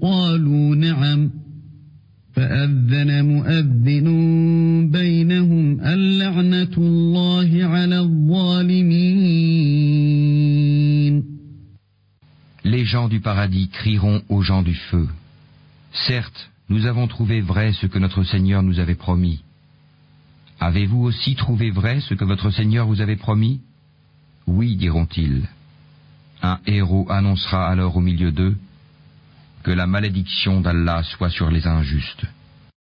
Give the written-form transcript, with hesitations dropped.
قالوا نعم فأذن مؤذن بينهم اللعنة الله على الظالمين. Les gens du paradis crieront aux gens du feu. Certes, nous avons trouvé vrai ce que notre Seigneur nous avait promis. Avez-vous aussi trouvé vrai ce que votre Seigneur vous avait promis? Oui, diront-ils. Un héros annoncera alors au milieu d'eux que la malédiction d'Allah soit sur les injustes.